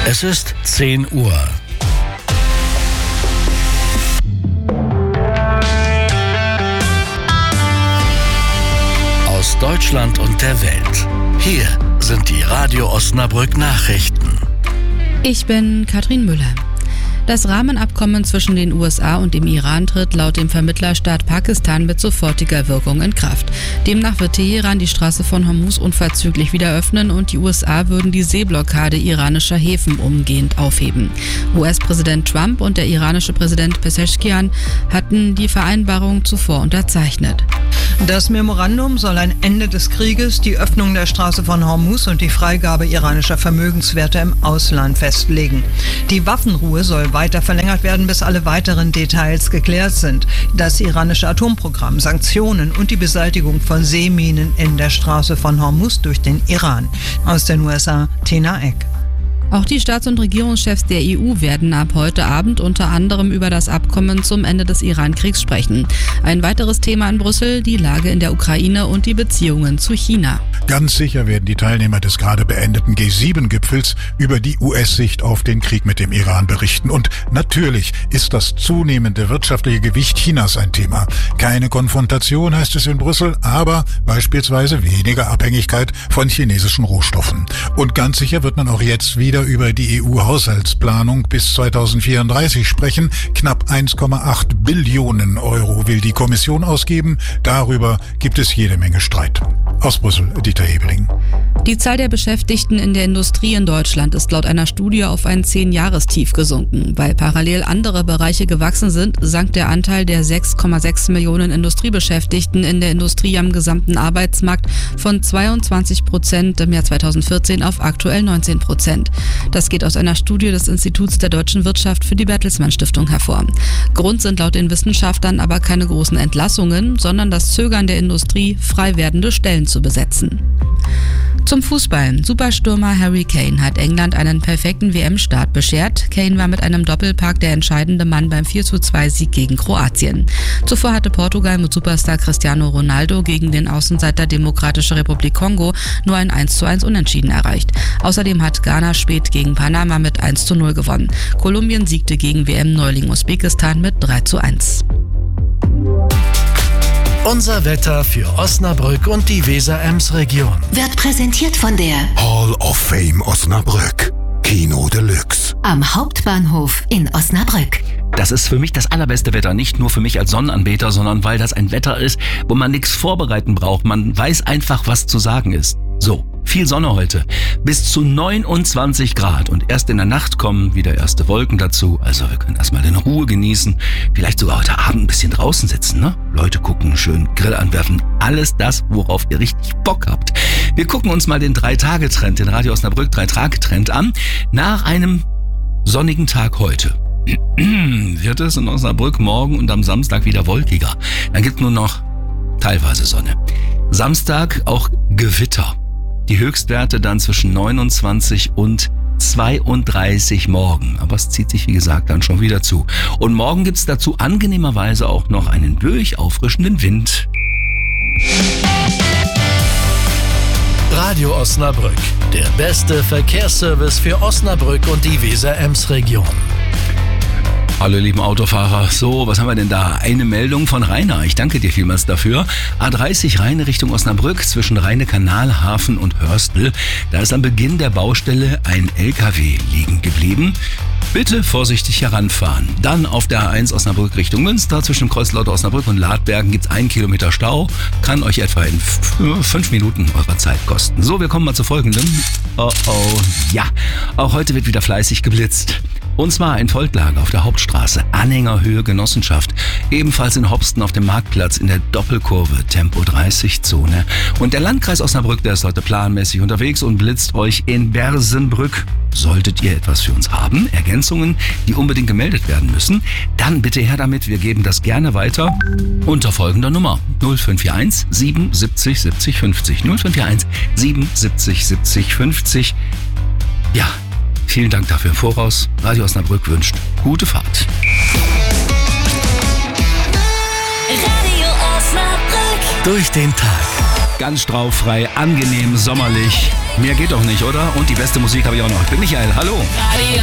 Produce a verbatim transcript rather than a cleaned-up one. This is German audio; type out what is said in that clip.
Es ist zehn Uhr. Aus Deutschland und der Welt. Hier sind die Radio Osnabrück Nachrichten. Ich bin Katrin Müller. Das Rahmenabkommen zwischen den U S A und dem Iran tritt laut dem Vermittlerstaat Pakistan mit sofortiger Wirkung in Kraft. Demnach wird Teheran die Straße von Hormuz unverzüglich wieder öffnen und die U S A würden die Seeblockade iranischer Häfen umgehend aufheben. U S-Präsident Trump und der iranische Präsident Pezeshkian hatten die Vereinbarung zuvor unterzeichnet. Das Memorandum soll ein Ende des Krieges, die Öffnung der Straße von Hormuz und die Freigabe iranischer Vermögenswerte im Ausland festlegen. Die Waffenruhe soll weiter verlängert werden, bis alle weiteren Details geklärt sind. Das iranische Atomprogramm, Sanktionen und die Beseitigung von Seeminen in der Straße von Hormuz durch den Iran. Aus den U S A, Tina Eck. Auch die Staats- und Regierungschefs der E U werden ab heute Abend unter anderem über das Abkommen zum Ende des Iran-Kriegs sprechen. Ein weiteres Thema in Brüssel, die Lage in der Ukraine und die Beziehungen zu China. Ganz sicher werden die Teilnehmer des gerade beendeten G sieben Gipfels über die U S-Sicht auf den Krieg mit dem Iran berichten. Und natürlich ist das zunehmende wirtschaftliche Gewicht Chinas ein Thema. Keine Konfrontation, heißt es in Brüssel, aber beispielsweise weniger Abhängigkeit von chinesischen Rohstoffen. Und ganz sicher wird man auch jetzt wieder über die E U-Haushaltsplanung bis zweitausendvierunddreißig sprechen. Knapp eins Komma acht Billionen Euro will die Kommission ausgeben. Darüber gibt es jede Menge Streit. Aus Brüssel, Dieter Hebeling. Die Zahl der Beschäftigten in der Industrie in Deutschland ist laut einer Studie auf ein zehn-Jahrestief gesunken. Weil parallel andere Bereiche gewachsen sind, sank der Anteil der sechs Komma sechs Millionen Industriebeschäftigten in der Industrie am gesamten Arbeitsmarkt von zweiundzwanzig Prozent im Jahr zweitausendvierzehn auf aktuell neunzehn Prozent. Das geht aus einer Studie des Instituts der deutschen Wirtschaft für die Bertelsmann Stiftung hervor. Grund sind laut den Wissenschaftlern aber keine großen Entlassungen, sondern das Zögern der Industrie, frei werdende Stellen zu besetzen. Zum Fußball. Superstürmer Harry Kane hat England einen perfekten W M-Start beschert. Kane war mit einem Doppelpack der entscheidende Mann beim vier zu zwei Sieg gegen Kroatien. Zuvor hatte Portugal mit Superstar Cristiano Ronaldo gegen den Außenseiter Demokratische Republik Kongo nur ein eins zu eins Unentschieden erreicht. Außerdem hat Ghana spät gegen Panama mit eins zu null gewonnen. Kolumbien siegte gegen W M-Neuling Usbekistan mit drei zu eins. Unser Wetter für Osnabrück und die Weser-Ems-Region. Wird präsentiert von der Hall of Fame Osnabrück. Kino Deluxe. Am Hauptbahnhof in Osnabrück. Das ist für mich das allerbeste Wetter, nicht nur für mich als Sonnenanbeter, sondern weil das ein Wetter ist, wo man nichts vorbereiten braucht. Man weiß einfach, was zu sagen ist. So, viel Sonne heute, bis zu neunundzwanzig Grad und erst in der Nacht kommen wieder erste Wolken dazu. Also wir können erstmal in Ruhe genießen, vielleicht sogar heute Abend ein bisschen draußen sitzen, ne? Leute gucken, schön Grill anwerfen, alles das, worauf ihr richtig Bock habt. Wir gucken uns mal den Drei-Tage-Trend, den Radio Osnabrück Drei-Tage-Trend an, nach einem sonnigen Tag heute. Wird es in Osnabrück morgen und am Samstag wieder wolkiger. Dann gibt es nur noch teilweise Sonne. Samstag auch Gewitter. Die Höchstwerte dann zwischen neunundzwanzig und zweiunddreißig morgen. Aber es zieht sich, wie gesagt, dann schon wieder zu. Und morgen gibt's dazu angenehmerweise auch noch einen durchauffrischenden Wind. Radio Osnabrück, der beste Verkehrsservice für Osnabrück und die Weser-Ems-Region. Hallo lieben Autofahrer, so, was haben wir denn da? Eine Meldung von Rainer, ich danke dir vielmals dafür. A dreißig Rheine Richtung Osnabrück zwischen Rheine-Kanal, Hafen und Hörstel. Da ist am Beginn der Baustelle ein L K W liegen geblieben. Bitte vorsichtig heranfahren. Dann auf der A eins Osnabrück Richtung Münster zwischen Kreuzlauter Osnabrück und Ladbergen gibt's einen Kilometer Stau. Kann euch etwa in f- fünf Minuten eurer Zeit kosten. So, wir kommen mal zu folgendem. Oh oh, ja, auch heute wird wieder fleißig geblitzt. Und zwar ein Volklager auf der Hauptstraße, Anhängerhöhe Genossenschaft, ebenfalls in Hopsten auf dem Marktplatz in der Doppelkurve, Tempo dreißig Zone. Und der Landkreis Osnabrück, der ist heute planmäßig unterwegs und blitzt euch in Bersenbrück. Solltet ihr etwas für uns haben, Ergänzungen, die unbedingt gemeldet werden müssen, dann bitte her damit, wir geben das gerne weiter unter folgender Nummer null fünf vier eins siebenundsiebzig siebzig fünfzig. null fünf vier eins siebenundsiebzig siebzig fünfzig. Ja. Vielen Dank dafür im Voraus. Radio Osnabrück wünscht gute Fahrt. Radio Osnabrück. Durch den Tag. Ganz straffrei, angenehm, sommerlich. Mehr geht doch nicht, oder? Und die beste Musik habe ich auch noch. Ich bin Michael, hallo. Radio